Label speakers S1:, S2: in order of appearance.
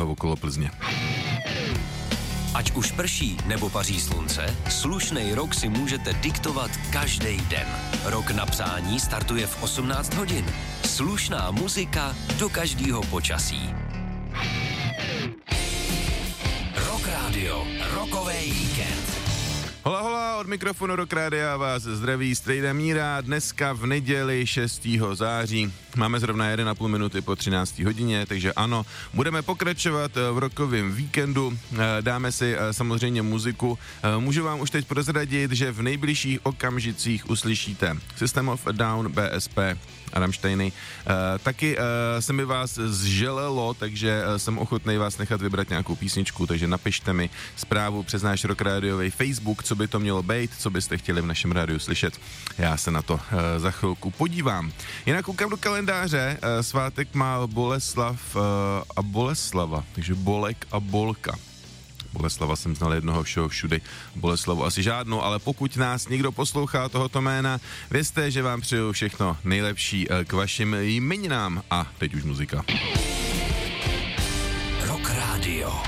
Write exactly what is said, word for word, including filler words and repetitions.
S1: okolo Plzně.
S2: Ať už prší nebo paří slunce, slušnej rok si můžete diktovat každý den. Rok na přání startuje v osmnáct hodin. Slušná muzika do každého počasí. Rock Radio, rokovej víkend.
S1: Hola, hola, od mikrofonu Rock Rádia vás zdraví Strejda Míra. Dneska v neděli šestého září. Máme zrovna jedna a půl minuty po třinácté hodině, takže ano, budeme pokračovat v rockovém víkendu. Dáme si samozřejmě muziku. Můžu vám už teď prozradit, že v nejbližších okamžicích uslyšíte System of a Down, B S P a Rammsteiny. Taky se mi vás zželelo, takže jsem ochotný vás nechat vybrat nějakou písničku, takže napište mi zprávu přes náš Rock Rádiový Facebook, co by to mělo být, co byste chtěli v našem rádiu slyšet. Já se na to uh, za chvilku podívám. Jinak koukám do kalendáře, uh, svátek má Boleslav uh, a Boleslava, takže Bolek a Bolka. Boleslava jsem znal jednoho všeho všudy, Boleslavu asi žádnou, ale pokud nás někdo poslouchá tohoto jména, vězte, že vám přeju všechno nejlepší uh, k vašim jmeninám. A teď už muzika.
S2: Rock Radio.